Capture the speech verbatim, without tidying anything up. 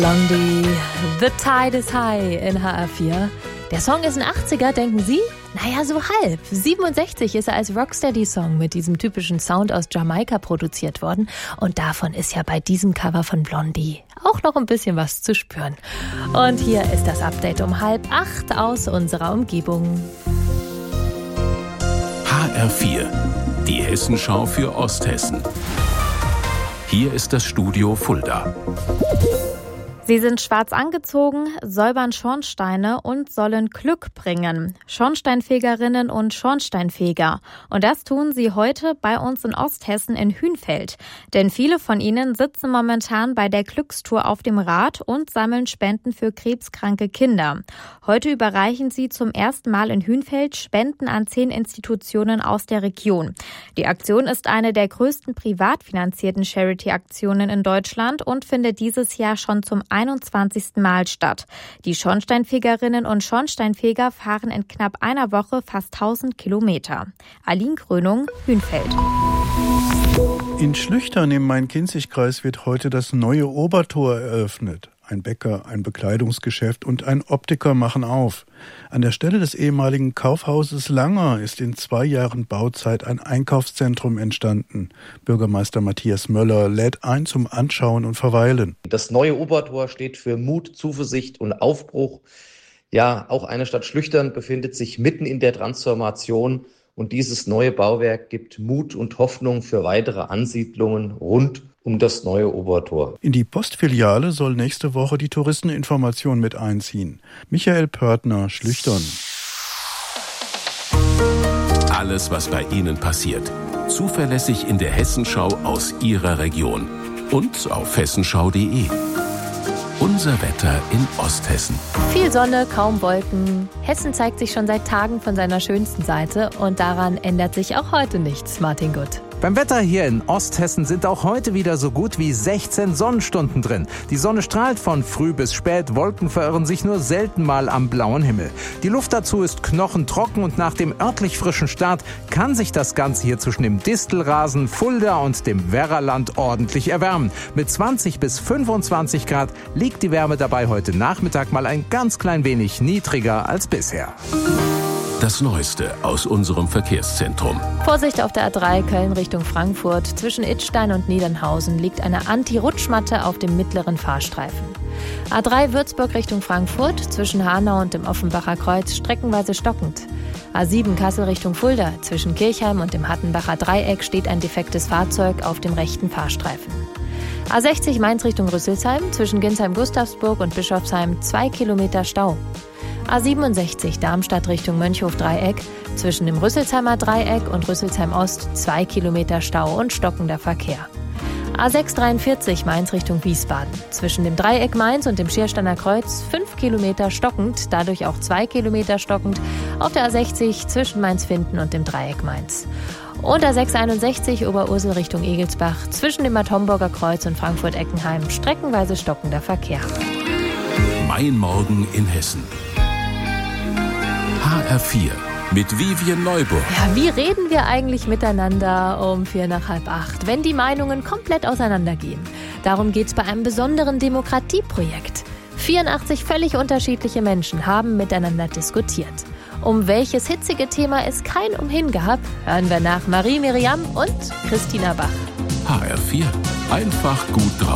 Blondie, The Tide is High in H R vier. Der Song ist ein achtziger, denken Sie? Naja, so halb. siebenundsechzig ist er als Rocksteady-Song mit diesem typischen Sound aus Jamaika produziert worden. Und davon ist ja bei diesem Cover von Blondie auch noch ein bisschen was zu spüren. Und hier ist das Update um halb acht aus unserer Umgebung. H R vier, die Hessenschau für Osthessen. Hier ist das Studio Fulda. Sie sind schwarz angezogen, säubern Schornsteine und sollen Glück bringen. Schornsteinfegerinnen und Schornsteinfeger. Und das tun sie heute bei uns in Osthessen in Hünfeld. Denn viele von ihnen sitzen momentan bei der Glückstour auf dem Rad und sammeln Spenden für krebskranke Kinder. Heute überreichen sie zum ersten Mal in Hünfeld Spenden an zehn Institutionen aus der Region. Die Aktion ist eine der größten privat finanzierten Charity-Aktionen in Deutschland und findet dieses Jahr schon zum einundzwanzigsten Mal statt. Die Schornsteinfegerinnen und Schornsteinfeger fahren in knapp einer Woche fast tausend Kilometer. Aline Krönung, Hünfeld. In Schlüchtern im Main-Kinzig-Kreis wird heute das neue Obertor eröffnet. Ein Bäcker, ein Bekleidungsgeschäft und ein Optiker machen auf. An der Stelle des ehemaligen Kaufhauses Langer ist in zwei Jahren Bauzeit ein Einkaufszentrum entstanden. Bürgermeister Matthias Möller lädt ein zum Anschauen und Verweilen. Das neue Obertor steht für Mut, Zuversicht und Aufbruch. Ja, auch eine Stadt Schlüchtern befindet sich mitten in der Transformation. Und dieses neue Bauwerk gibt Mut und Hoffnung für weitere Ansiedlungen rund um das neue Obertor. In die Postfiliale soll nächste Woche die Touristeninformation mit einziehen. Michael Pörtner, Schlüchtern. Alles, was bei Ihnen passiert. Zuverlässig in der Hessenschau aus Ihrer Region. Und auf hessenschau punkt de. Unser Wetter in Osthessen. Viel Sonne, kaum Wolken. Hessen zeigt sich schon seit Tagen von seiner schönsten Seite und daran ändert sich auch heute nichts, Martin Gutt. Beim Wetter hier in Osthessen sind auch heute wieder so gut wie sechzehn Sonnenstunden drin. Die Sonne strahlt von früh bis spät, Wolken verirren sich nur selten mal am blauen Himmel. Die Luft dazu ist knochentrocken und nach dem örtlich frischen Start kann sich das Ganze hier zwischen dem Distelrasen, Fulda und dem Werraland ordentlich erwärmen. Mit zwanzig bis fünfundzwanzig Grad liegt die Wärme dabei heute Nachmittag mal ein ganz klein wenig niedriger als bisher. Das Neueste aus unserem Verkehrszentrum. Vorsicht auf der A drei Köln Richtung Frankfurt. Zwischen Idstein und Niedernhausen liegt eine Anti-Rutschmatte auf dem mittleren Fahrstreifen. A drei Würzburg Richtung Frankfurt. Zwischen Hanau und dem Offenbacher Kreuz streckenweise stockend. A sieben Kassel Richtung Fulda. Zwischen Kirchheim und dem Hattenbacher Dreieck steht ein defektes Fahrzeug auf dem rechten Fahrstreifen. A sechzig Mainz Richtung Rüsselsheim. Zwischen Ginsheim-Gustavsburg und Bischofsheim zwei Kilometer Stau. A siebenundsechzig Darmstadt Richtung Mönchhof-Dreieck, zwischen dem Rüsselsheimer Dreieck und Rüsselsheim Ost zwei Kilometer Stau und stockender Verkehr. A sechshundertdreiundvierzig Mainz Richtung Wiesbaden, zwischen dem Dreieck Mainz und dem Schiersteiner Kreuz fünf Kilometer stockend, dadurch auch zwei Kilometer stockend, auf der A sechzig zwischen Mainz-Finden und dem Dreieck Mainz. Und A sechshunderteinundsechzig Oberursel Richtung Egelsbach, zwischen dem Bad Homburger Kreuz und Frankfurt-Eckenheim streckenweise stockender Verkehr. Mein Morgen in Hessen. H R vier mit Vivian Neuburg. Ja, wie reden wir eigentlich miteinander um vier nach halb acht, wenn die Meinungen komplett auseinandergehen? Darum geht's bei einem besonderen Demokratieprojekt. vierundachtzig völlig unterschiedliche Menschen haben miteinander diskutiert. Um welches hitzige Thema es kein Umhin gab, hören wir nach Marie Miriam und Christina Bach. H R vier. Einfach gut drauf.